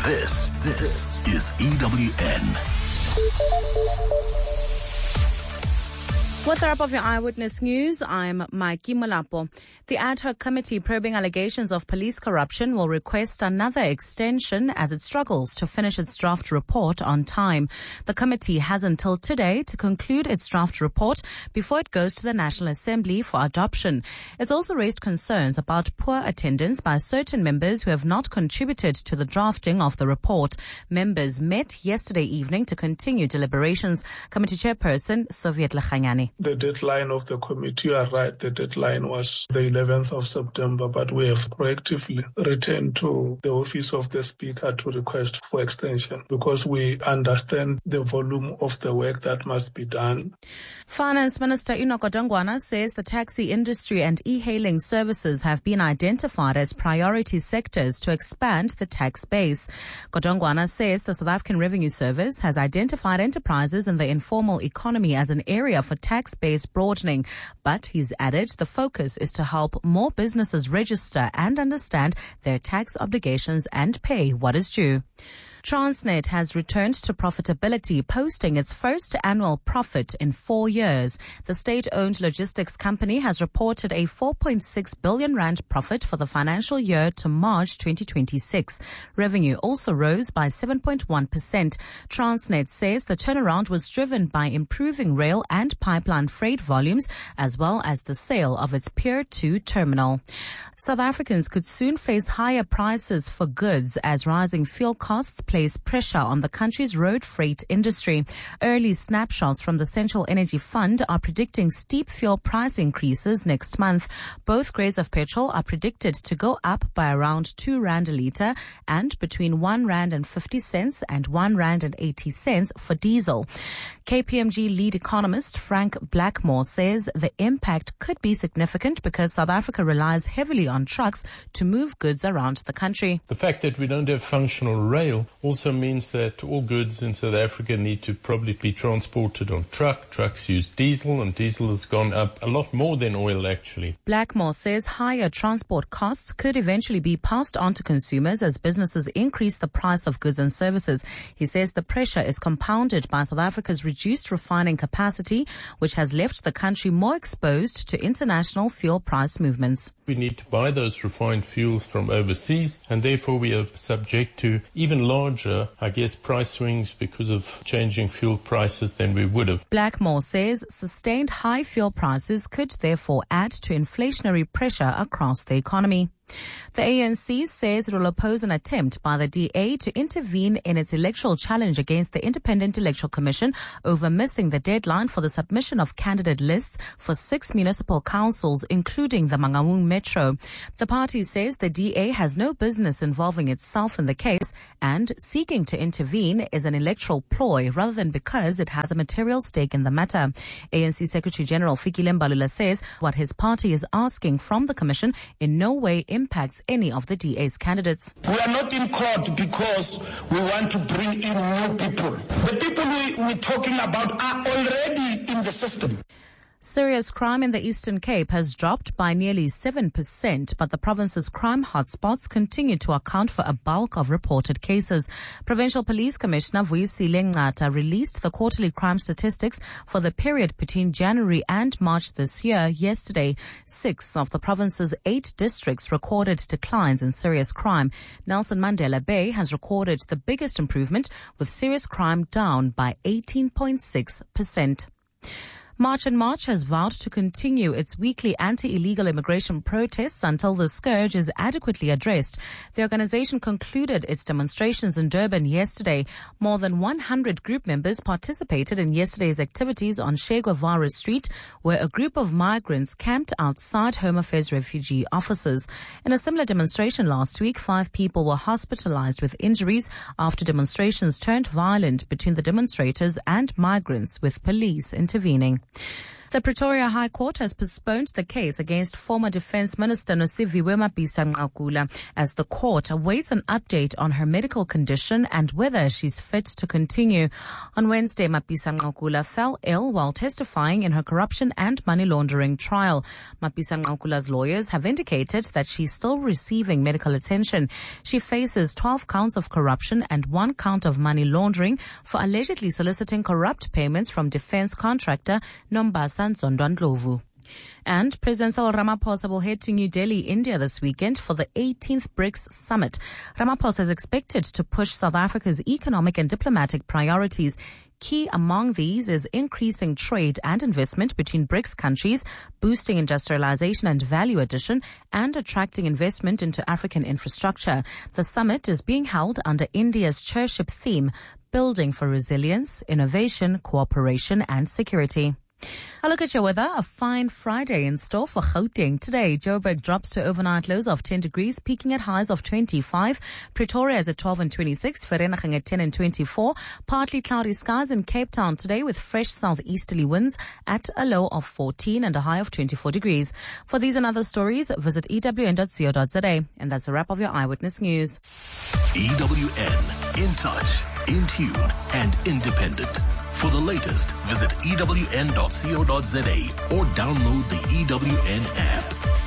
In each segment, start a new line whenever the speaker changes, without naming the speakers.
This is EWN.
What's up of your Eyewitness News? I'm Maiki Molapo. The ad hoc committee probing allegations of police corruption will request another extension as it struggles to finish its draft report on time. The committee has until today to conclude its draft report before it goes to the National Assembly for adoption. It's also raised concerns about poor attendance by certain members who have not contributed to the drafting of the report. Members met yesterday evening to continue deliberations. Committee Chairperson Soviet Lechanyani.
The deadline of the committee, you are right, the deadline was the 11th of September, but we have proactively returned to the office of the Speaker to request for extension because we understand the volume of the work that must be done.
Finance Minister Enoch Godongwana says the taxi industry and e-hailing services have been identified as priority sectors to expand the tax base. Godongwana says the South African Revenue Service has identified enterprises in the informal economy as an area for tax base broadening, but he's added the focus is to help more businesses register and understand their tax obligations and pay what is due. Transnet has returned to profitability, posting its first annual profit in 4 years. The state-owned logistics company has reported a 4.6 billion rand profit for the financial year to March 2026. Revenue also rose by 7.1%. Transnet says the turnaround was driven by improving rail and pipeline freight volumes, as well as the sale of its Pier 2 terminal. South Africans could soon face higher prices for goods as rising fuel costs place pressure on the country's road freight industry. Early snapshots from the Central Energy Fund are predicting steep fuel price increases next month. Both grades of petrol are predicted to go up by around 2 rand a litre and between 1 rand and 50 cents and 1 rand and 80 cents for diesel. KPMG lead economist Frank Blackmore says the impact could be significant because South Africa relies heavily on trucks to move goods around the country.
The fact that we don't have functional rail also means that all goods in South Africa need to probably be transported on truck. Trucks use diesel, and diesel has gone up a lot more than oil actually.
Blackmore says higher transport costs could eventually be passed on to consumers as businesses increase the price of goods and services. He says the pressure is compounded by South Africa's reduced refining capacity, which has left the country more exposed to international fuel price movements.
We need to buy those refined fuels from overseas, and therefore we are subject to even larger, price swings because of changing fuel prices than we would have.
Blackmore says sustained high fuel prices could therefore add to inflationary pressure across the economy. The ANC says it will oppose an attempt by the DA to intervene in its electoral challenge against the Independent Electoral Commission over missing the deadline for the submission of candidate lists for 6 municipal councils, including the Mangaung Metro. The party says the DA has no business involving itself in the case, and seeking to intervene is an electoral ploy rather than because it has a material stake in the matter. ANC Secretary General Fikile Mbalula says what his party is asking from the Commission in no way impacts any of the DA's candidates.
We are not in court because we want to bring in new people. The people we're talking about are already in the system.
Serious crime in the Eastern Cape has dropped by nearly 7%, but the province's crime hotspots continue to account for a bulk of reported cases. Provincial Police Commissioner Vuyisile Ngata released the quarterly crime statistics for the period between January and March this year yesterday. 6 of the province's 8 districts recorded declines in serious crime. Nelson Mandela Bay has recorded the biggest improvement, with serious crime down by 18.6%. March and March has vowed to continue its weekly anti-illegal immigration protests until the scourge is adequately addressed. The organization concluded its demonstrations in Durban yesterday. More than 100 group members participated in yesterday's activities on Che Guevara Street, where a group of migrants camped outside Home Affairs refugee offices. In a similar demonstration last week, 5 people were hospitalized with injuries after demonstrations turned violent between the demonstrators and migrants, with police intervening. The Pretoria High Court has postponed the case against former Defence Minister Nosiviwe Mapisa-Nqakula as the court awaits an update on her medical condition and whether she's fit to continue. On Wednesday, Mapisa-Nqakula fell ill while testifying in her corruption and money laundering trial. Mapisa-Nqakula's lawyers have indicated that she's still receiving medical attention. She faces 12 counts of corruption and 1 count of money laundering for allegedly soliciting corrupt payments from defence contractor Nombasa Nzondwa-Ndlovu. And President Cyril Ramaphosa will head to New Delhi, India this weekend for the 18th BRICS Summit. Ramaphosa is expected to push South Africa's economic and diplomatic priorities. Key among these is increasing trade and investment between BRICS countries, boosting industrialization and value addition, and attracting investment into African infrastructure. The summit is being held under India's chairship theme, Building for Resilience, Innovation, Cooperation and Security. A look at your weather. A fine Friday in store for Gauteng. Today, Joburg drops to overnight lows of 10 degrees, peaking at highs of 25. Pretoria is at 12 and 26. Vereeniging at 10 and 24. Partly cloudy skies in Cape Town today with fresh southeasterly winds at a low of 14 and a high of 24 degrees. For these and other stories, visit ewn.co.za. And that's a wrap of your Eyewitness News.
EWN. In touch, in tune, and independent. For the latest, visit ewn.co.za or download the EWN app.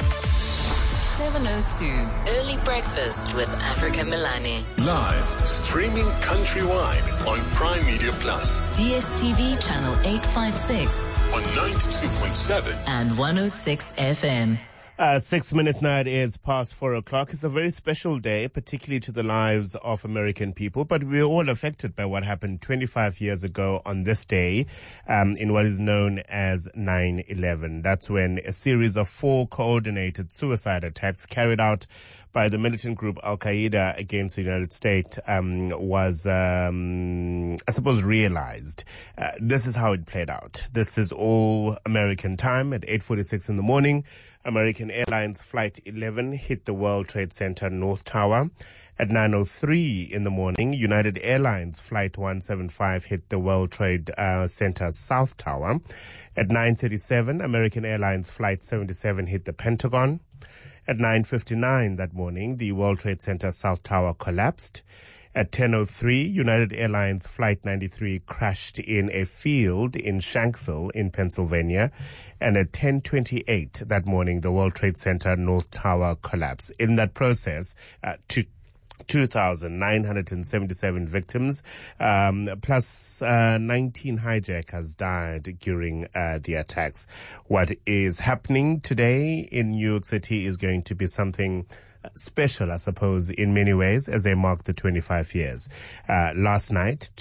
7:02 Early Breakfast with Africa Milani.
Live, streaming countrywide on Prime Media Plus.
DSTV channel 856
on 92.7
and 106 FM.
6 minutes now, it is past 4 o'clock. It's a very special day, particularly to the lives of American people, but we're all affected by what happened 25 years ago on this day, in what is known as 9/11. That's when a series of 4 coordinated suicide attacks carried out by the militant group Al-Qaeda against the United States was, I suppose, realized. This is how it played out. This is all American time at 8:46 in the morning. American Airlines Flight 11 hit the World Trade Center North Tower. At 9:03 in the morning, United Airlines Flight 175 hit the World Trade Center South Tower. At 9:37, American Airlines Flight 77 hit the Pentagon. At 9:59 that morning, the World Trade Center South Tower collapsed. At 10:03, United Airlines Flight 93 crashed in a field in Shanksville in Pennsylvania. And at 10:28 that morning, the World Trade Center North Tower collapsed. In that process, 2,977 victims, plus 19 hijackers died during the attacks. What is happening today in New York City is going to be something special, I suppose, in many ways, as they mark the 25 years. Last night,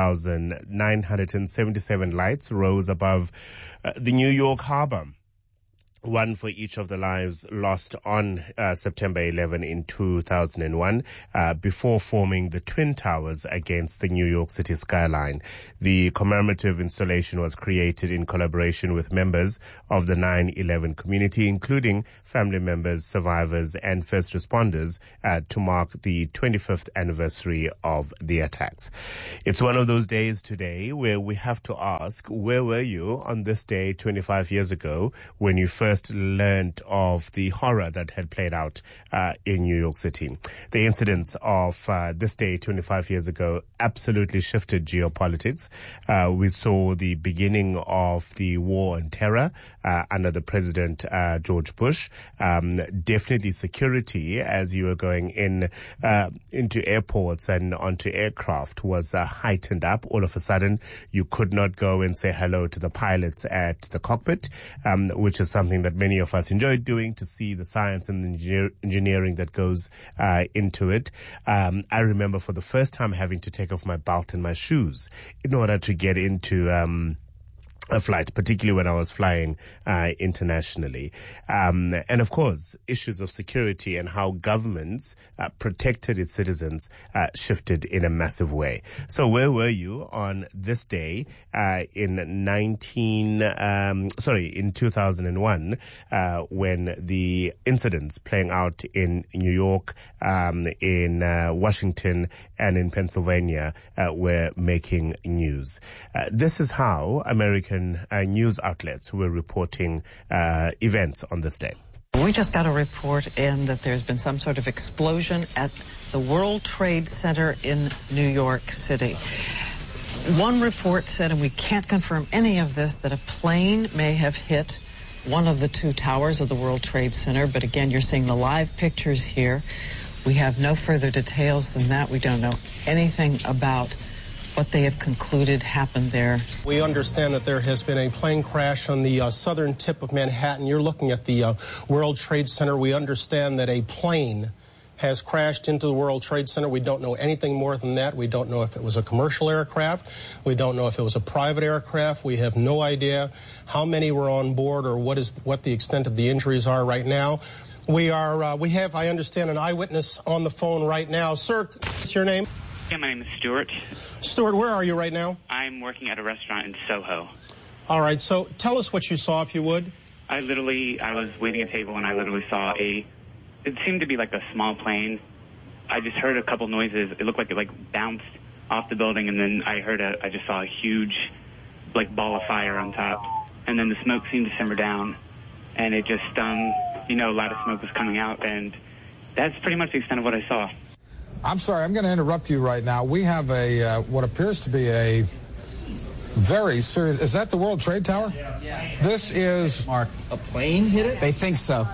2,977 lights rose above the New York Harbor. One for each of the lives lost on September 11 in 2001, before forming the Twin Towers against the New York City skyline. The commemorative installation was created in collaboration with members of the 9/11 community, including family members, survivors, and first responders, to mark the 25th anniversary of the attacks. It's one of those days today where we have to ask, where were you on this day 25 years ago when you first learned of the horror that had played out in New York City? The incidents of this day 25 years ago absolutely shifted geopolitics. We saw the beginning of the war on terror under the President George Bush. Definitely security as you were going into airports and onto aircraft was heightened up. All of a sudden, you could not go and say hello to the pilots at the cockpit, which is something that many of us enjoyed doing, to see the science and the engineering that goes into it. I remember for the first time having to take off my belt and my shoes in order to get into a flight, particularly when I was flying internationally. And of course, issues of security and how governments protected its citizens shifted in a massive way. So where were you on this day in 2001, when the incidents playing out in New York, in Washington, and in Pennsylvania were making news? This is how American Manhattan news outlets who were reporting events on this day.
We just got a report in that there's been some sort of explosion at the World Trade Center in New York City. One report said, and we can't confirm any of this, that a plane may have hit one of the two towers of the World Trade Center. But again, you're seeing the live pictures here. We have no further details than that. We don't know anything about what they have concluded happened there.
We understand that there has been a plane crash on the southern tip of Manhattan. You're looking at the World Trade Center. We understand that a plane has crashed into the World Trade Center. We don't know anything more than that. We don't know if it was a commercial aircraft. We don't know if it was a private aircraft. We have no idea how many were on board or what the extent of the injuries are right now. We have, I understand, an eyewitness on the phone right now. Sir, what's your name?
Yeah, my name is Stuart.
Stuart, where are you right now?
I'm working at a restaurant in Soho.
All right, so tell us what you saw, if you would.
I was waiting at a table and I literally saw it seemed to be like a small plane. I just heard a couple noises. It looked like it bounced off the building, and then I just saw a huge ball of fire on top. And then the smoke seemed to simmer down, and it just a lot of smoke was coming out, and that's pretty much the extent of what I saw.
I'm sorry, I'm going to interrupt you right now. We have what appears to be a very serious... Is that the World Trade Tower?
Yeah.
This is...
Mark, a plane hit it?
They think so.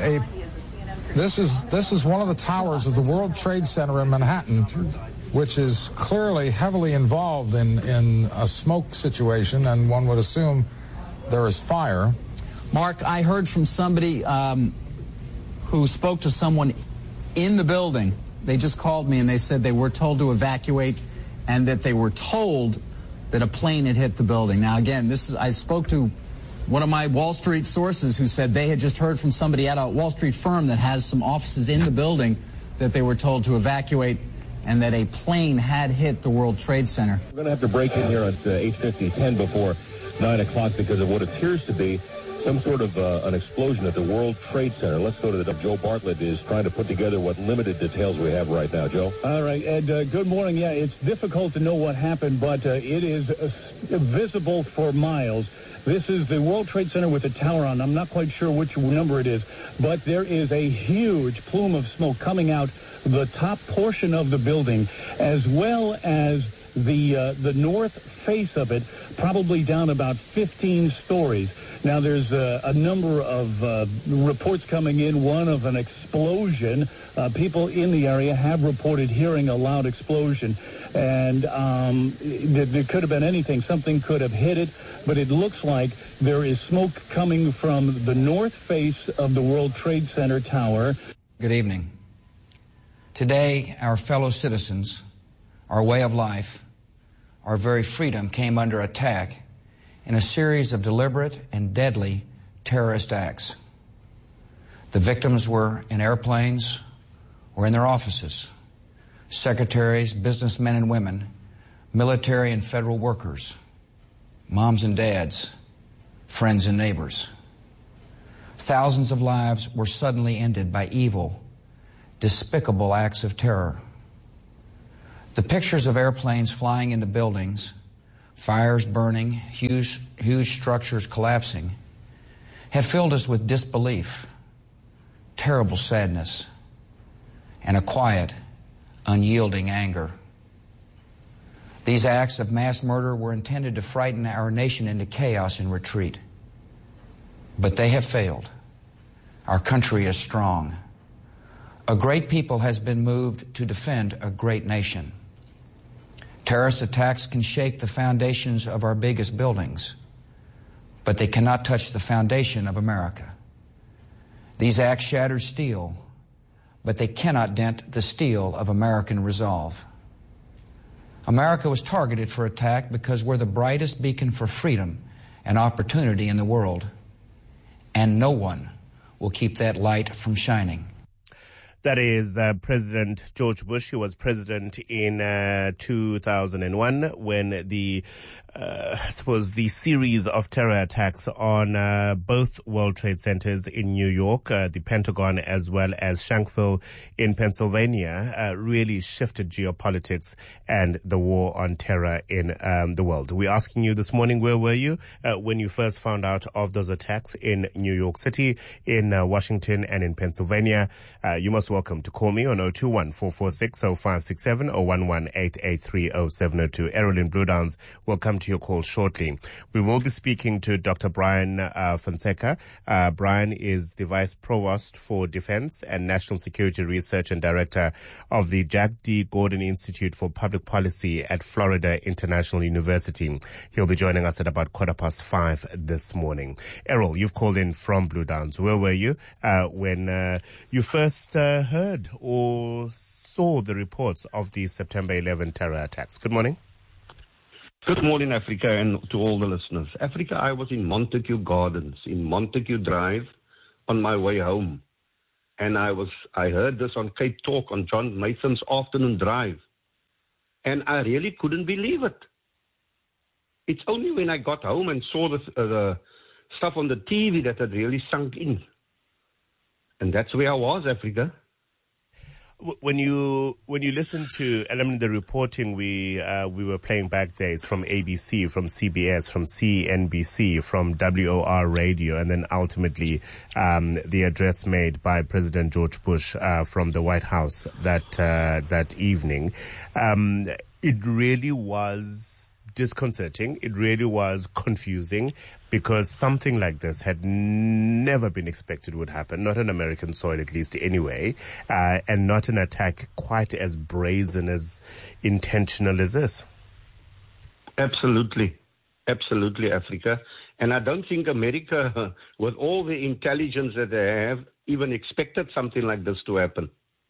This is one of the towers of the World Trade Center in Manhattan, which is clearly heavily involved in a smoke situation, and one would assume there is fire.
Mark, I heard from somebody who spoke to someone in the building. They just called me and they said they were told to evacuate and that they were told that a plane had hit the building. Now, again, I spoke to one of my Wall Street sources who said they had just heard from somebody at a Wall Street firm that has some offices in the building that they were told to evacuate and that a plane had hit the World Trade Center.
We're going to have to break in here at 8:50, 10 before 9 o'clock because of what appears to be some sort of an explosion at the World Trade Center. Let's go to the... Joe Bartlett is trying to put together what limited details we have right now. Joe?
All right, Ed, good morning. Yeah, it's difficult to know what happened, but it is visible for miles. This is the World Trade Center with the tower on. I'm not quite sure which number it is, but there is a huge plume of smoke coming out the top portion of the building, as well as the north face of it, probably down about 15 stories. Now, there's a number of reports coming in, one of an explosion. People in the area have reported hearing a loud explosion. And there could have been anything. Something could have hit it. But it looks like there is smoke coming from the north face of the World Trade Center tower.
Good evening. Today, our fellow citizens, our way of life, our very freedom came under attack in a series of deliberate and deadly terrorist acts. The victims were in airplanes or in their offices, secretaries, businessmen and women, military and federal workers, moms and dads, friends and neighbors. Thousands of lives were suddenly ended by evil, despicable acts of terror. The pictures of airplanes flying into buildings, fires burning, huge structures collapsing, have filled us with disbelief, terrible sadness, and a quiet, unyielding anger. These acts of mass murder were intended to frighten our nation into chaos and retreat. But they have failed. Our country is strong. A great people has been moved to defend a great nation. Terrorist attacks can shake the foundations of our biggest buildings, but they cannot touch the foundation of America. These acts shatter steel, but they cannot dent the steel of American resolve. America was targeted for attack because we're the brightest beacon for freedom and opportunity in the world, and no one will keep that light from shining.
That is President George Bush. He was president in 2001 when the series of terror attacks on both World Trade Centers in New York, the Pentagon, as well as Shanksville in Pennsylvania, really shifted geopolitics and the war on terror in the world. We're asking you this morning, where were you when you first found out of those attacks in New York City, in Washington, and in Pennsylvania? You must welcome to call me on 021-446-0567 or 118830702. Errol in Blue Downs will come to your call shortly. We will be speaking to Dr. Brian Fonseca. Brian is the Vice Provost for Defense and National Security Research and Director of the Jack D. Gordon Institute for Public Policy at Florida International University. He'll be joining us at about 5:15 this morning. Errol, you've called in from Blue Downs. Where were you when you first heard or saw the reports of the September 11 terror attacks? Good morning.
Good morning, Africa, and to all the listeners. Africa, I was in Montague Gardens, in Montague Drive, on my way home. And I heard this on Cape Talk on John Nathan's afternoon drive. And I really couldn't believe it. It's only when I got home and saw the stuff on the TV that it really sunk in. And that's where I was, Africa.
When you listen to element of the reporting we were playing back there is from ABC, from CBS, from CNBC, from WOR Radio, and then ultimately the address made by President George Bush from the White House that evening. It really was disconcerting. It really was confusing, because something like this had never been expected would happen, not on American soil at least anyway, and not an attack quite as brazen, as intentional as this.
Absolutely, Africa. And I don't think America, with all the intelligence that they have, even expected something like this to happen.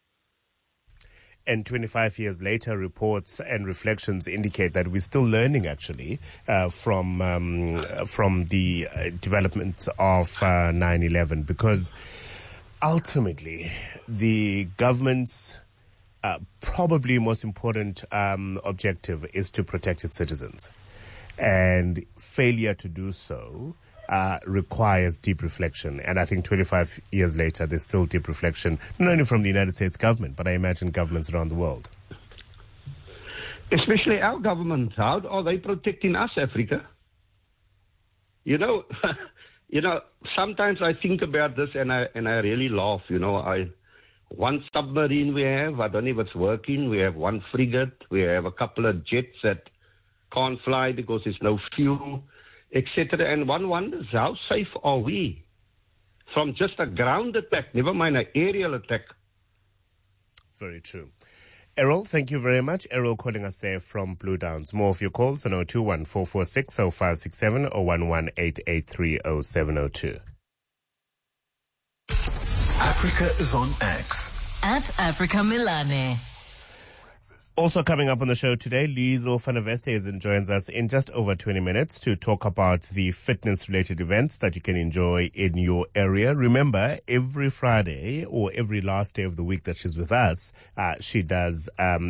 And 25 years later, reports and reflections indicate that we're still learning, actually, from the development of 9/11, because ultimately the government's probably most important objective is to protect its citizens, and failure to do so requires deep reflection. And I think 25 years later, there's still deep reflection, not only from the United States government, but I imagine governments around the world.
Especially our government. How are they protecting us, Africa? You know, sometimes I think about this and I really laugh. One submarine we have, I don't know if it's working. We have one frigate. We have a couple of jets that can't fly because there's no fuel, etc. And one wonders, how safe are we from just a ground attack, never mind an aerial attack?
Very true. Errol, thank you very much. Errol calling us there from Blue Downs. More of your calls on 021-446-0567 or 118830702.
Africa is on X.
At Africa Milane.
Also coming up on the show today, Liesl van der Westhuizen joins us in just over 20 minutes to talk about the fitness-related events that you can enjoy in your area. Remember, every Friday or every last day of the week that she's with us, she does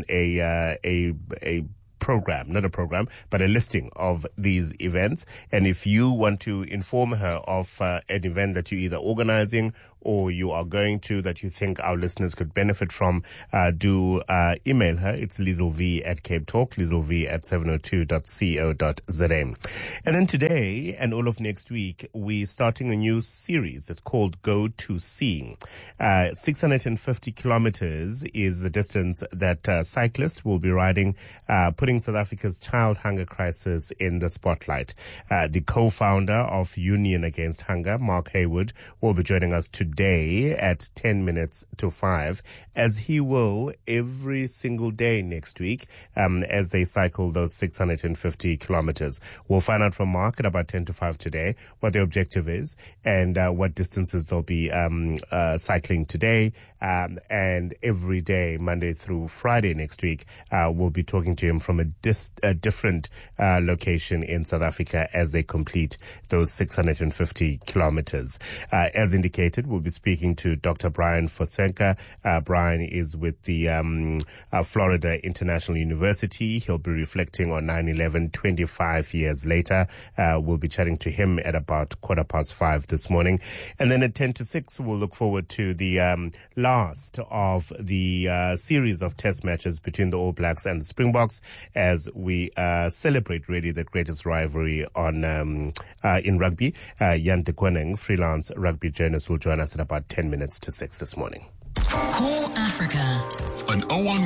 a program, not a program, but a listing of these events. And if you want to inform her of an event that you're either organizing or you are going to that you think our listeners could benefit from, do email her. It's lieslv@Cape Talk, lieslv@702.co.za. And then today and all of next week, we're starting a new series. It's called Go to Sea. 650 kilometers is the distance that cyclists will be riding, putting South Africa's child hunger crisis in the spotlight. The co-founder of Union Against Hunger, Mark Haywood, will be joining us today at 10 minutes to 5, as he will every single day next week as they cycle those 650 kilometers. We'll find out from Mark at about 10 to 5 today what the objective is and what distances they'll be cycling today. And every day, Monday through Friday next week, we'll be talking to him from a different location in South Africa as they complete those 650 kilometers. As indicated, we'll be be speaking to Dr. Brian Fosenka. Brian is with the Florida International University. He'll be reflecting on 9/11 25 years later. We'll be chatting to him at about 5:15 this morning. And then at 5:50, we'll look forward to the last of the series of test matches between the All Blacks and the Springboks as we celebrate really the greatest rivalry on in rugby. Jan de Koning, freelance rugby journalist, will join us at about 6:10 this morning.
Call Africa on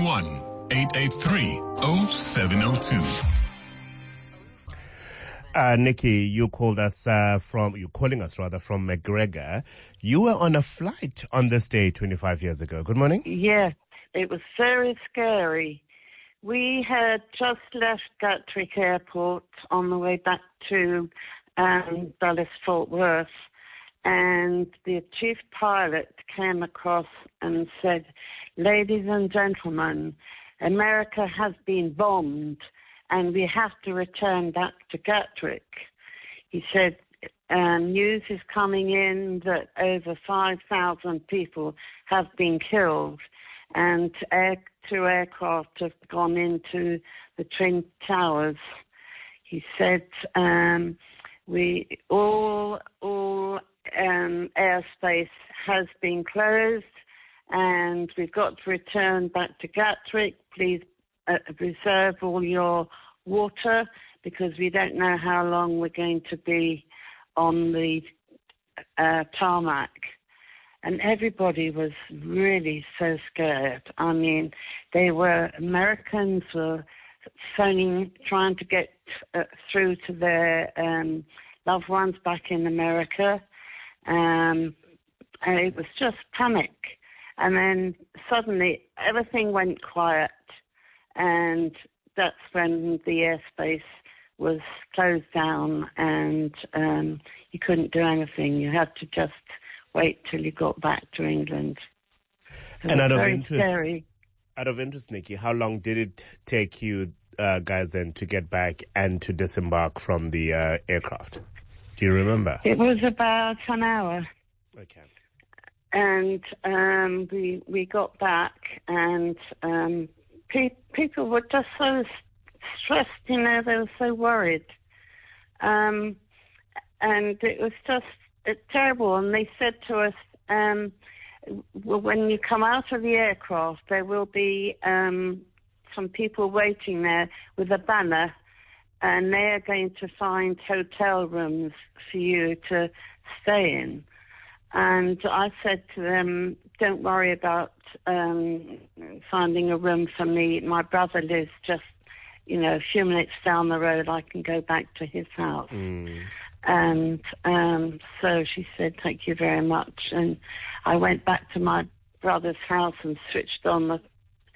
011-883-0702.
Nikki, you're calling us from McGregor. You were on a flight on this day 25 years ago. Good morning.
Yeah, it was very scary. We had just left Gatwick Airport on the way back to Dulles-Fort Worth, and the chief pilot came across and said, "Ladies and gentlemen, America has been bombed and we have to return back to Gatwick." He said, news is coming in that over 5,000 people have been killed and two aircraft have gone into the Twin Towers. He said, all airspace has been closed and we've got to return back to Gatwick. Please reserve all your water because we don't know how long we're going to be on the tarmac. And everybody was really so scared. I mean, Americans were phoning, trying to get through to their loved ones back in America. And it was just panic. And then suddenly everything went quiet. And that's when the airspace was closed down and you couldn't do anything. You had to just wait till you got back to England.
And out of interest, Nikki, how long did it take you guys then to get back and to disembark from the aircraft? Do you remember?
It was about an hour.
Okay.
And we got back and people were just so stressed, they were so worried. And it was just terrible. And they said to us, when you come out of the aircraft, there will be some people waiting there with a banner, and they're going to find hotel rooms for you to stay in. And I said to them, don't worry about finding a room for me. My brother lives just, a few minutes down the road. I can go back to his house. And so she said, thank you very much. And I went back to my brother's house and switched on the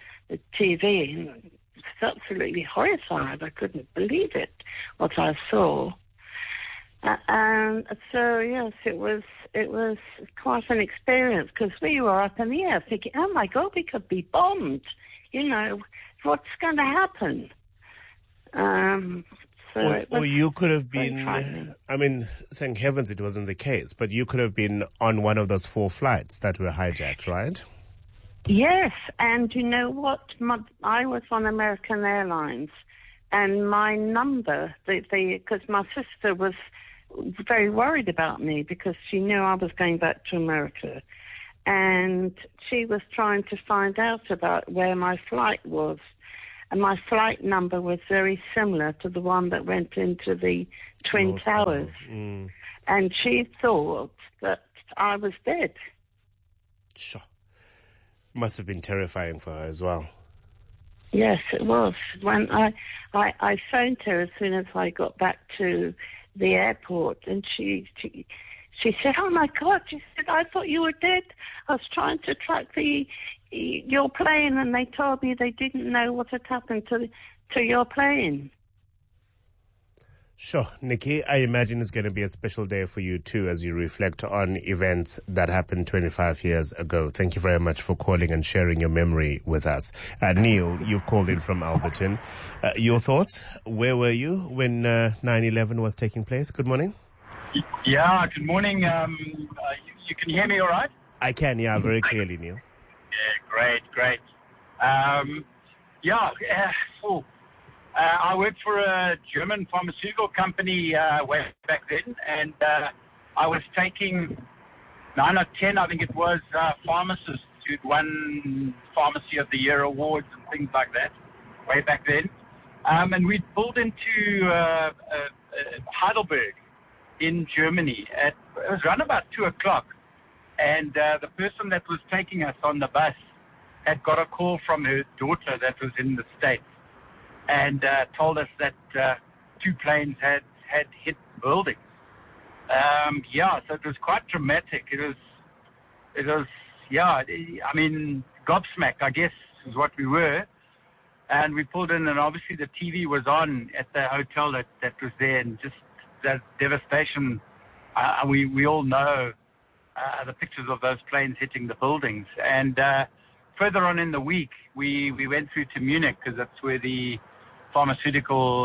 TV and was absolutely horrified. I couldn't believe it, what I saw. And so, yes, it was quite an experience because we were up in the air thinking, oh, my God, we could be bombed. What's going to happen?
Or you could have been, thank heavens it wasn't the case, but you could have been on one of those 4 flights that were hijacked, right?
Yes, and you know what? I was on American Airlines, and my number, because my sister was very worried about me because she knew I was going back to America, and she was trying to find out about where my flight was. And my flight number was very similar to the one that went into the Twin Towers. And she thought that I was dead.
Sure. Must have been terrifying for her as well.
Yes, it was. When I phoned her as soon as I got back to the airport, and she said, oh, my God, she said, I thought you were dead. I was trying to track your plane, and they told me they didn't know what had happened to your plane.
Sure. Nikki, I imagine it's going to be a special day for you too as you reflect on events that happened 25 years ago. Thank you very much for calling and sharing your memory with us. Neil, you've called in from Alberton. Your thoughts? Where were you when 9/11 was taking place? Good morning.
Yeah, good morning. You can hear me all right?
I can, yeah, very clearly, Neil.
Yeah, great. I worked for a German pharmaceutical company way back then, and I was taking 9 or 10, I think it was, pharmacists who'd won Pharmacy of the Year awards and things like that way back then. And we pulled into Heidelberg in Germany. It was around about 2 o'clock, and the person that was taking us on the bus had got a call from her daughter that was in the States, and told us that 2 planes had hit buildings. So it was quite dramatic. It was, I mean, gobsmacked, I guess, is what we were. And we pulled in, and obviously the TV was on at the hotel that was there, and just that devastation. We all know the pictures of those planes hitting the buildings. And further on in the week, we went through to Munich, because that's where the pharmaceutical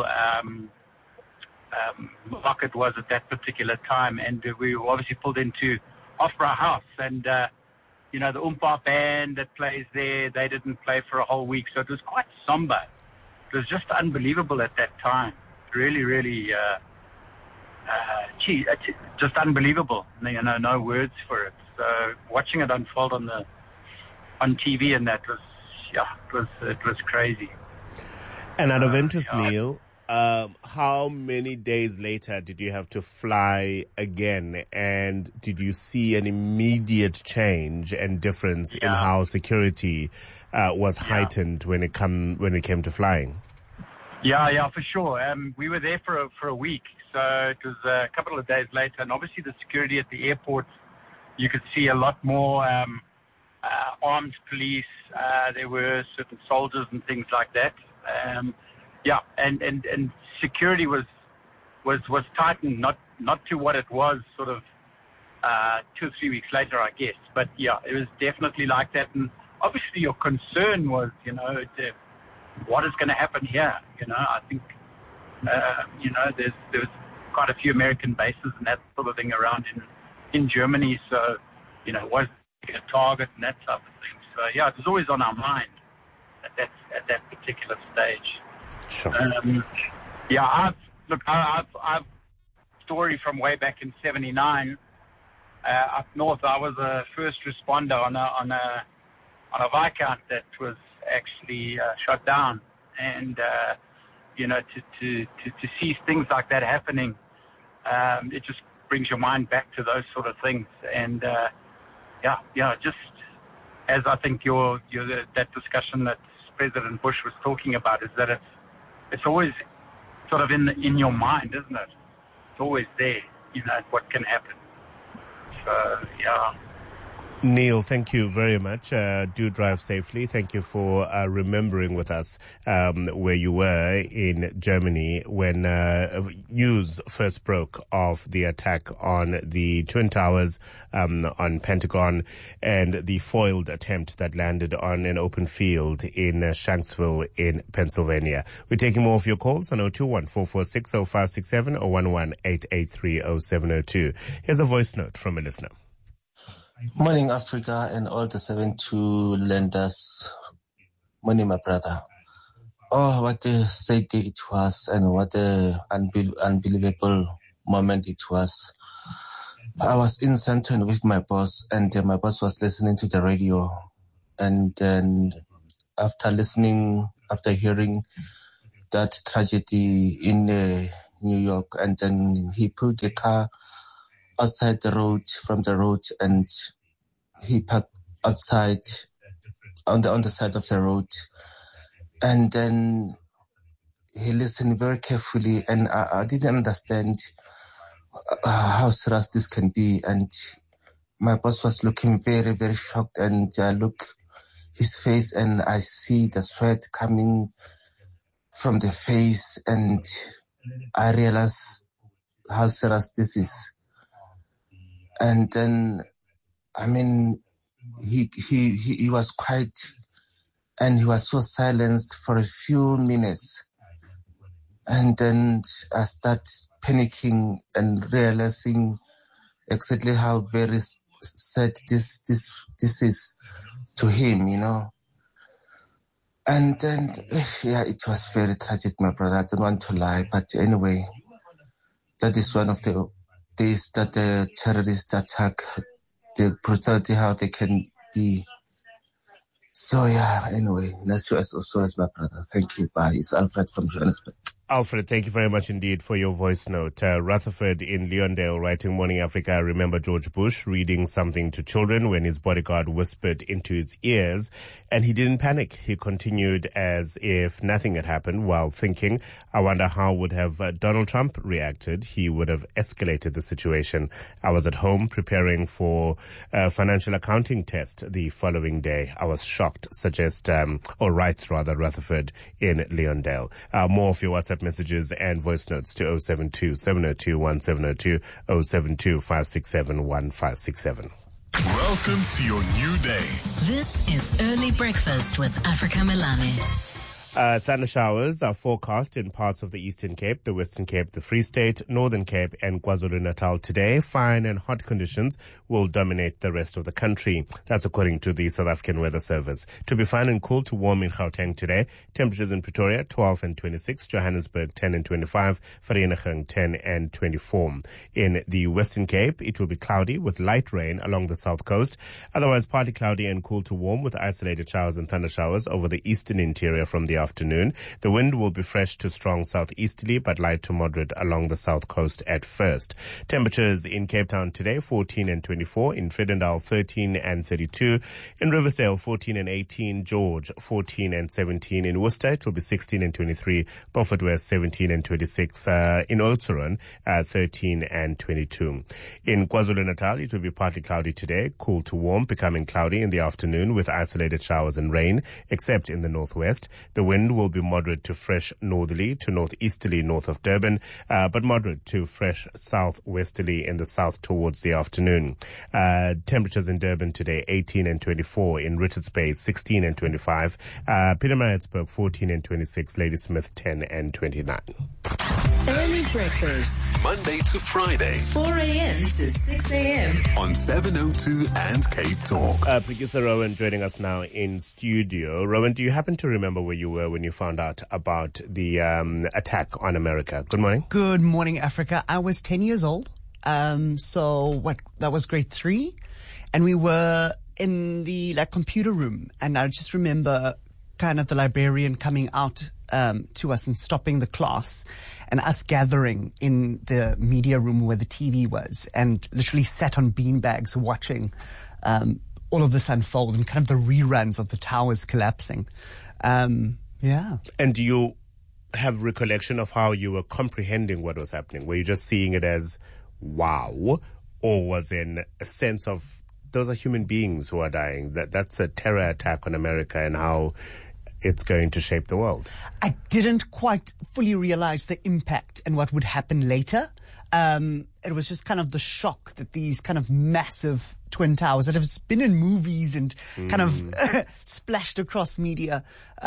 market was at that particular time. And we obviously pulled into Opera House, and the Oompa band that plays there, they didn't play for a whole week. So it was quite somber. It was just unbelievable at that time. Really, really, just unbelievable. No words for it. So watching it unfold on TV, and that was, it was crazy.
And out of interest, Neil, how many days later did you have to fly again? And did you see an immediate change and difference in how security was heightened when it came to flying?
Yeah, for sure. We were there for a week, so it was a couple of days later. And obviously the security at the airport, you could see a lot more armed police. There were certain soldiers and things like that. And security was tightened, not to what it was sort of 2 or 3 weeks later, I guess. But yeah, it was definitely like that. And obviously your concern was, what is going to happen here? I think, there was quite a few American bases and that sort of thing around in Germany. So, was a target and that type of thing. So yeah, it was always on our mind at that particular stage.
Sure.
I've story from way back in '79. Up north, I was a first responder on a Viscount that was actually shot down, and to see things like that happening, it just brings your mind back to those sort of things. And just as I think that discussion that President Bush was talking about, is that it's always sort of in your mind, isn't it? It's always there, what can happen. So, yeah.
Neil, thank you very much. Do drive safely. Thank you for remembering with us where you were in Germany when news first broke of the attack on the Twin Towers on Pentagon and the foiled attempt that landed on an open field in Shanksville in Pennsylvania. We're taking more of your calls on 021-446-0567 or 118830702. Here's a voice note from a listener.
Morning, Africa, and all the 72 lenders. Morning, my brother. Oh, what a sad day it was, and what a unbelievable moment it was. I was in Sandton with my boss, and my boss was listening to the radio. And then after hearing that tragedy in New York, and then he pulled the car outside from the road, and he parked outside on the side of the road. And then he listened very carefully, and I didn't understand how serious this can be. And my boss was looking very, very shocked, and I look his face, and I see the sweat coming from the face, and I realized how serious this is. And then, he was quiet, and he was so silenced for a few minutes. And then I started panicking and realizing exactly how very said this is to him, you know. And then, yeah, it was very tragic, my brother. I don't want to lie, but anyway, that is one of the days that the terrorists attack, the brutality, how they can be. So, yeah, anyway, that's also as my brother. Thank you. Bye. It's Alfred from Johannesburg.
Alfred, thank you very much indeed for your voice note. Rutherford in Leondale writing, Morning Africa, I remember George Bush reading something to children when his bodyguard whispered into his ears, and he didn't panic. He continued as if nothing had happened while thinking, I wonder how would have Donald Trump reacted. He would have escalated the situation. I was at home preparing for a financial accounting test the following day. I was shocked, writes Rutherford in Leondale. More of your WhatsApp messages and voice notes to 072-702-1702, 072-567-1567.
Welcome to your new day.
This is Early Breakfast with Africa Milani.
Thunder showers are forecast in parts of the Eastern Cape, the Western Cape, the Free State, Northern Cape, and KwaZulu-Natal today. Fine and hot conditions will dominate the rest of the country. That's according to the South African Weather Service. To be fine and cool to warm in Gauteng today. Temperatures in Pretoria, 12 and 26. Johannesburg, 10 and 25. Vereeniging, 10 and 24. In the Western Cape, it will be cloudy with light rain along the south coast. Otherwise, partly cloudy and cool to warm with isolated showers and thunder showers over the eastern interior from the afternoon. The wind will be fresh to strong southeasterly, but light to moderate along the south coast at first. Temperatures in Cape Town today, 14 and 24. In Vredendal, 13 and 32. In Riversdale, 14 and 18. George, 14 and 17. In Worcester, it will be 16 and 23. Beaufort West, 17 and 26. In Oudtshoorn, 13 and 22. In KwaZulu-Natal, it will be partly cloudy today, cool to warm, becoming cloudy in the afternoon with isolated showers and rain, except in the northwest. The wind will be moderate to fresh northerly to northeasterly north of Durban, but moderate to fresh southwesterly in the south towards the afternoon. Temperatures in Durban today, 18 and 24. In Richards Bay, 16 and 25. Pietermaritzburg, 14 and 26. Ladysmith, 10 and 29.
Early Breakfast,
Monday to Friday,
4 a.m. to 6 a.m.
on 702 and Cape Talk.
Producer Rowan joining us now in studio. Rowan, do you happen to remember where you were when you found out about the attack on America? Good morning.
Good morning, Africa. I was 10 years old. That was grade 3. And we were in the computer room. And I just remember kind of the librarian coming out to us and stopping the class and us gathering in the media room where the TV was and literally sat on beanbags watching all of this unfold and kind of the reruns of the towers collapsing. Yeah.
And do you have recollection of how you were comprehending what was happening? Were you just seeing it as wow, or was in a sense of those are human beings who are dying? That's a terror attack on America and how it's going to shape the world.
I didn't quite fully realize the impact and what would happen later. It was just kind of the shock that these kind of massive twin towers that have been in movies and kind of splashed across media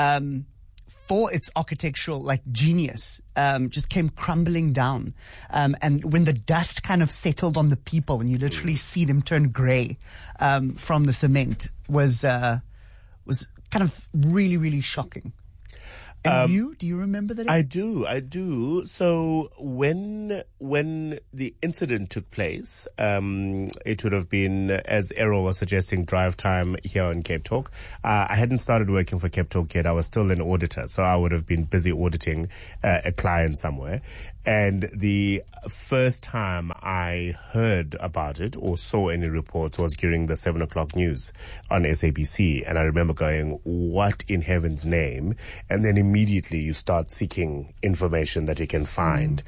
for its architectural genius just came crumbling down. And when the dust kind of settled on the people and you literally see them turn grey from the cement was kind of really, really shocking. And do you remember that?
I do. So when the incident took place, it would have been, as Errol was suggesting, drive time here on Cape Talk. I hadn't started working for Cape Talk yet. I was still an auditor, so I would have been busy auditing a client somewhere. And the first time I heard about it or saw any reports was during the 7 o'clock news on SABC. And I remember going, what in heaven's name? And then immediately you start seeking information that you can find.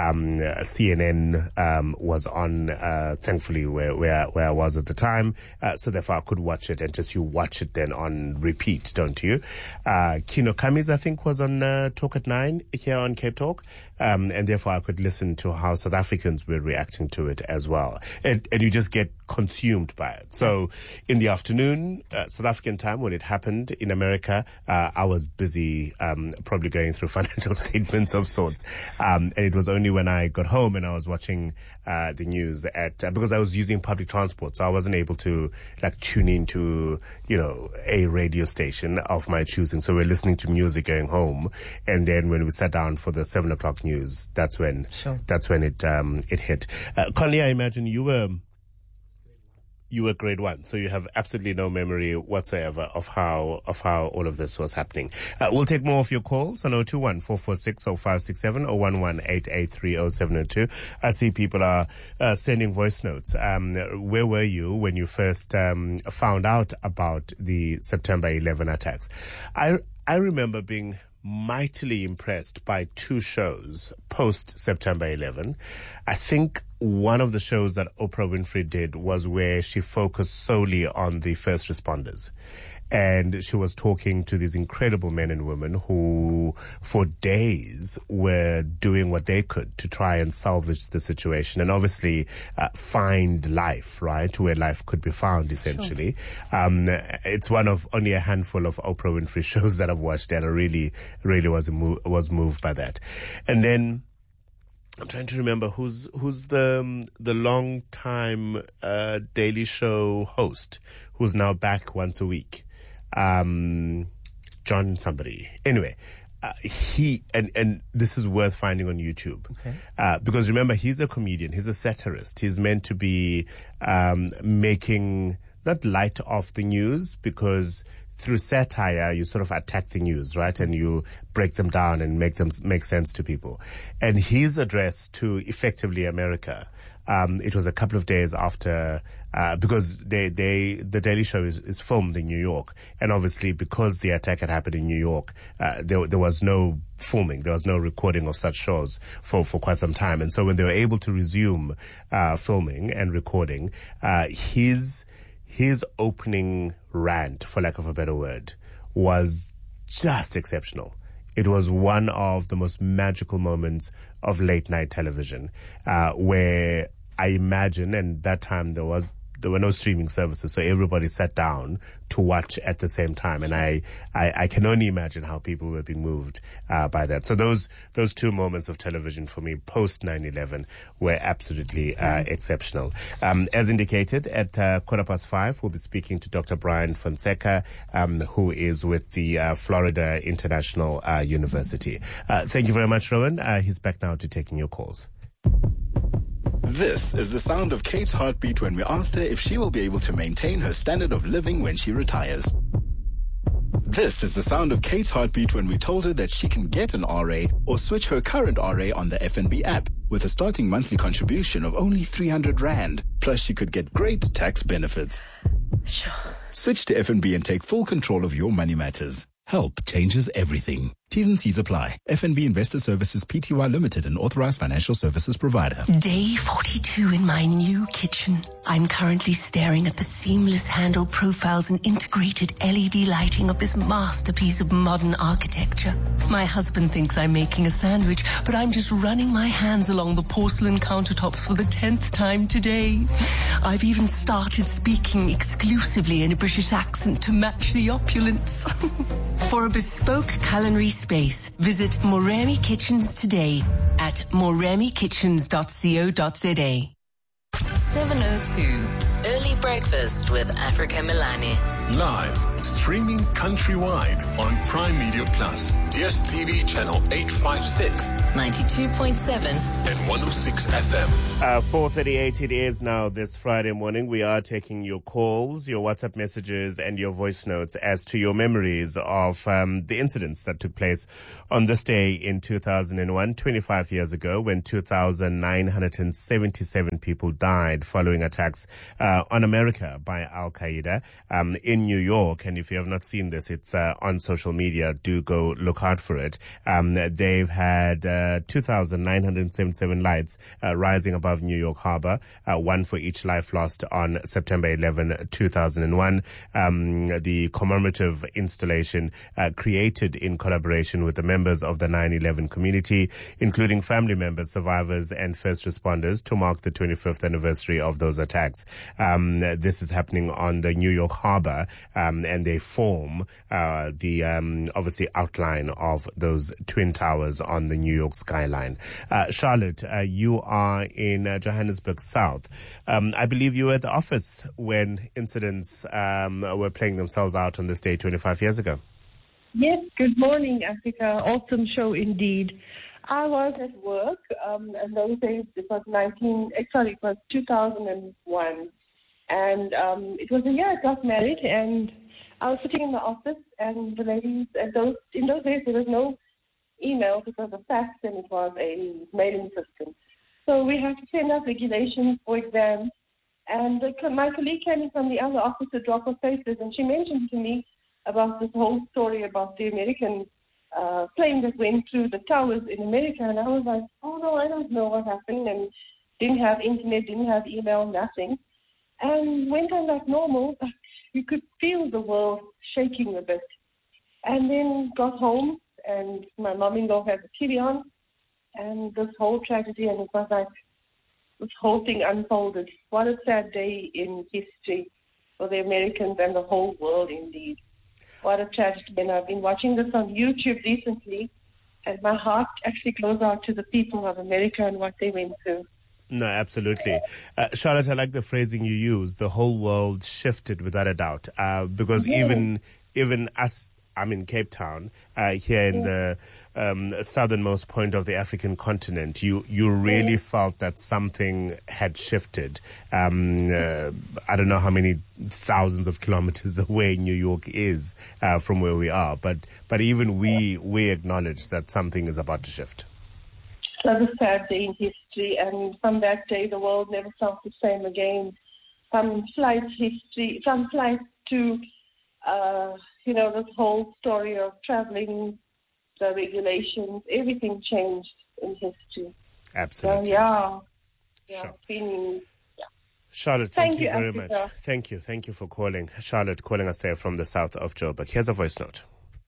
CNN was on, thankfully, where I was at the time. So therefore I could watch it, and just you watch it then on repeat, don't you? Kino Kamis, I think, was on Talk at 9 here on Cape Talk. And therefore I could listen to how South Africans were reacting to it as well. And you just get consumed by it. So in the afternoon, South African time, when it happened in America, I was busy probably going through financial statements of sorts. And it was only when I got home and I was watching the news because I was using public transport, so I wasn't able to tune into, a radio station of my choosing. So we're listening to music going home. And then when we sat down for the 7:00 news, that's when it hit. Conley, I imagine you were grade 1, so you have absolutely no memory whatsoever of how all of this was happening. We'll take more of your calls on 021-446-0567 or 11-883-0702. I see people are sending voice notes. Where were you when you first found out about the September 11 attacks? I remember being mightily impressed by 2 shows post September 11. I think one of the shows that Oprah Winfrey did was where she focused solely on the first responders. And she was talking to these incredible men and women who, for days, were doing what they could to try and salvage the situation and obviously find life, right, where life could be found, essentially. Sure. It's one of only a handful of Oprah Winfrey shows that I've watched, and I really was moved by that. And then I'm trying to remember who's the long time Daily Show host who's now back once a week. John somebody. Anyway, he and this is worth finding on YouTube. Okay. Because remember, he's a comedian, he's a satirist. He's meant to be making not light of the news, because through satire you sort of attack the news, right? And you break them down and make them make sense to people. And his address to effectively America, it was a couple of days after, because the Daily Show is filmed in New York, and obviously because the attack had happened in New York, there was no filming, there was no recording of such shows for quite some time. And so when they were able to resume filming and recording, his opening rant, for lack of a better word, was just exceptional. It was one of the most magical moments of late night television, where I imagine, and that time there were no streaming services, so everybody sat down to watch at the same time. And I can only imagine how people were being moved by that. So those 2 moments of television for me post 9/11 were absolutely exceptional. As indicated, at 5:15, we'll be speaking to Dr. Brian Fonseca, who is with the Florida International University. Thank you very much, Rowan. He's back now to taking your calls.
This is the sound of Kate's heartbeat when we asked her if she will be able to maintain her standard of living when she retires. This is the sound of Kate's heartbeat when we told her that she can get an RA or switch her current RA on the FNB app with a starting monthly contribution of only 300 Rand. Plus, she could get great tax benefits.
Sure.
Switch to FNB and take full control of your money matters. Help changes everything. T's and C's apply. FNB Investor Services Pty Limited, an authorized financial services provider.
Day 42 in my new kitchen. I'm currently staring at the seamless handle profiles and integrated LED lighting of this masterpiece of modern architecture. My husband thinks I'm making a sandwich, but I'm just running my hands along the porcelain countertops for the 10th time today. I've even started speaking exclusively in a British accent to match the opulence. For a bespoke culinary space, visit Moremi Kitchens today at moremikitchens.co.za.
702 Early Breakfast with Africa Milani.
Live, streaming countrywide on Prime Media Plus, DSTV channel 856,
92.7
and 106 FM.
4:38 it is now this Friday morning. We are taking your calls, your WhatsApp messages, and your voice notes as to your memories of the incidents that took place on this day in 2001, 25 years ago, when 2,977 people died following attacks on America by Al-Qaeda in New York. And and if you have not seen this, it's on social media. Do go look out for it. They've had 2,977 lights rising above New York Harbor, one for each life lost on September 11, 2001. The commemorative installation created in collaboration with the members of the 9/11 community, including family members, survivors, and first responders, to mark the 25th anniversary of those attacks. This is happening on the New York Harbor, and they form the obviously outline of those twin towers on the New York skyline. Charlotte, you are in Johannesburg South. I believe you were at the office when incidents were playing themselves out on this day 25 years ago.
Yes, good morning, Africa. Awesome show indeed. I was at work, and those days it was 2001. And it was the year I got married, and I was sitting in the office, and the ladies, in those days there was no email, it was a fax, and it was a mailing system. So we had to send out regulations for exams, and my colleague came in from the other office to drop her papers, and she mentioned to me about this whole story about the American plane that went through the towers in America, and I was like, oh no, I don't know what happened, and didn't have internet, didn't have email, nothing. And went on like normal, but you could feel the world shaking a bit. And then got home, and my mom-in-law had the TV on, and this whole tragedy, and it was like this whole thing unfolded. What a sad day in history for the Americans and the whole world indeed. What a tragedy. And I've been watching this on YouTube recently, and my heart actually goes out to the people of America and what they went through.
No, absolutely. Charlotte, I like the phrasing you used. The whole world shifted without a doubt. Because even us, I'm in Cape Town, here in the southernmost point of the African continent, you really felt that something had shifted. I don't know how many thousands of kilometers away New York is from where we are, but even we acknowledge that something is about to shift.
It was a sad day in history, and from that day the world never felt the same again. From flight to, this whole story of traveling, the regulations, everything changed in history.
Absolutely.
So,
sure. Charlotte, thank you very
Africa.
much. Thank you for calling. Charlotte calling us there from the south of Joburg. Here's a voice note.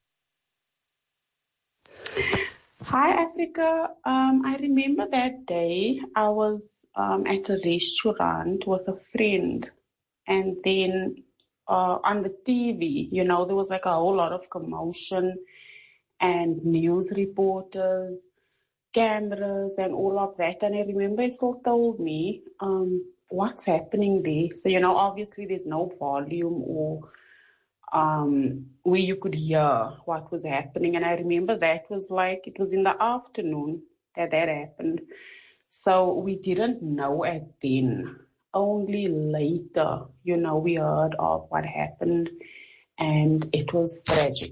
Hi, Africa. I remember that day I was at a restaurant with a friend, and then on the TV, there was like a whole lot of commotion and news reporters, cameras, and all of that. And I remember it still told me, what's happening there? So, obviously there's no volume or where you could hear what was happening. And I remember that was it was in the afternoon that happened. So we didn't know at then. Only later, we heard of what happened, and it was tragic.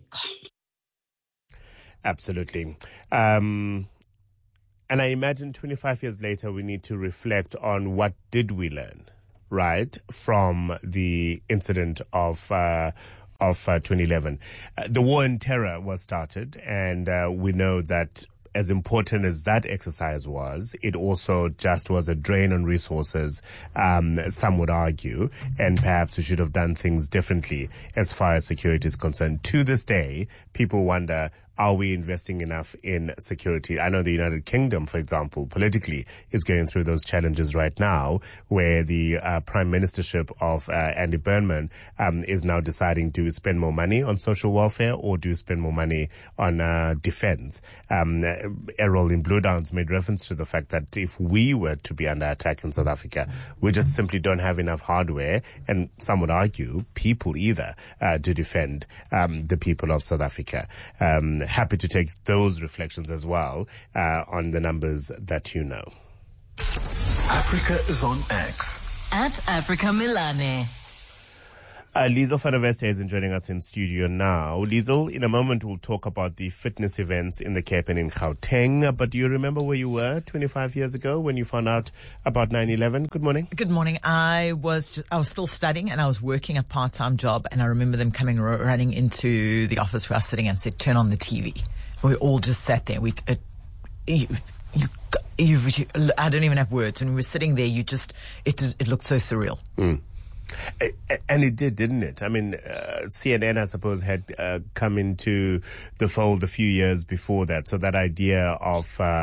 Absolutely. And I imagine 25 years later, we need to reflect on what did we learn, right, from the incident of 2011. The war on terror was started, and we know that as important as that exercise was, it also just was a drain on resources, some would argue, and perhaps we should have done things differently as far as security is concerned. To this day, people wonder, are we investing enough in security? I know the United Kingdom, for example, politically is going through those challenges right now, where the prime ministership of Andy Burnham is now deciding, do we spend more money on social welfare or do we spend more money on defense? Errol in Blue Downs made reference to the fact that if we were to be under attack in South Africa, we just simply don't have enough hardware, and some would argue people either, to defend the people of South Africa. Happy to take those reflections as well on the numbers that you know.
Africa is on X.
At Africa Milane.
Liesl van der Westhuizen joining us in studio now. Liesl, in a moment we'll talk about the fitness events in the Cape and in Gauteng. But do you remember where you were 25 years ago when you found out about 9/11? Good morning.
Good morning. I was still studying and I was working a part-time job, and I remember them coming running into the office where I was sitting and said, "Turn on the TV." We all just sat there. I don't even have words. When we were sitting there, it looked so surreal.
Mm. And it did, didn't it? I mean, CNN, I suppose, had come into the fold a few years before that. So that idea of